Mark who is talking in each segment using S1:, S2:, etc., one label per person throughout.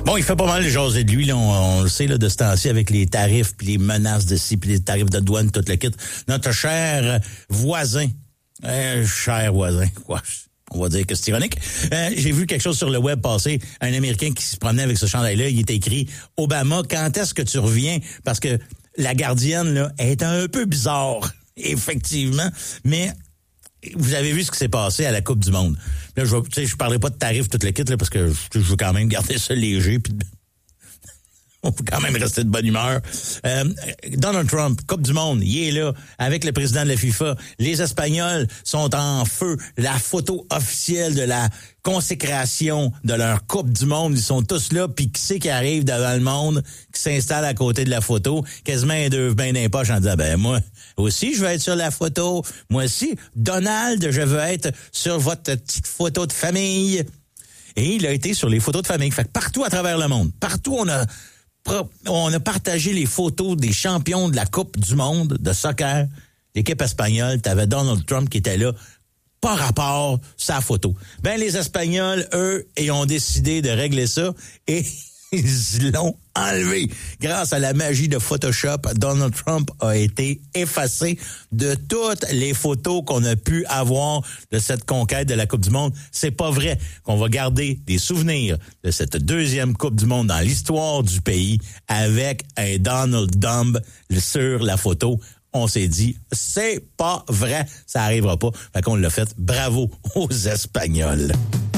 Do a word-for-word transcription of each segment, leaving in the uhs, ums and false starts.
S1: Bon, il fait pas mal de jaser de lui, là, on, on le sait, là, de ce temps-ci, avec les tarifs, puis les menaces de ci, puis les tarifs de douane, tout le kit. Notre cher voisin, euh, cher voisin, quoi, on va dire que c'est ironique. Euh, j'ai vu quelque chose sur le web passer, un Américain qui se promenait avec ce chandail-là, il était écrit « Obama, quand est-ce que tu reviens? » Parce que la gardienne, là, est un peu bizarre, effectivement, mais... Vous avez vu ce qui s'est passé à la Coupe du Monde. Là, je ne je parlerai pas de tarifs, toute la kit, là, parce que je, je veux quand même garder ça léger. Puis on peut quand même rester de bonne humeur. Euh, Donald Trump, Coupe du Monde, il est là avec le président de la FIFA. Les Espagnols sont en feu. La photo officielle de la consécration de leur Coupe du Monde, ils sont tous là. Puis qui c'est qui arrive devant le monde, qui s'installe à côté de la photo, quasiment un deux mains dans les poches en disant, ben moi aussi, je veux être sur la photo. Moi aussi, Donald, je veux être sur votre petite photo de famille. Et il a été sur les photos de famille. Fait que partout à travers le monde, partout on a on a partagé les photos des champions de la Coupe du Monde de soccer. L'équipe espagnole, t'avais Donald Trump qui était là, pas rapport sa photo. Ben les Espagnols, eux, ils ont décidé de régler ça et ils l'ont enlevé. Grâce à la magie de Photoshop, Donald Trump a été effacé de toutes les photos qu'on a pu avoir de cette conquête de la Coupe du Monde. C'est pas vrai qu'on va garder des souvenirs de cette deuxième Coupe du Monde dans l'histoire du pays avec un Donald Trump sur la photo. On s'est dit, c'est pas vrai, ça arrivera pas. Fait qu'on l'a fait. Bravo aux Espagnols.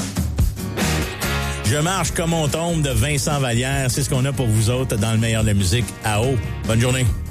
S1: Je marche comme on tombe de Vincent Vallière. C'est ce qu'on a pour vous autres dans le meilleur de la musique. À haut. Bonne journée.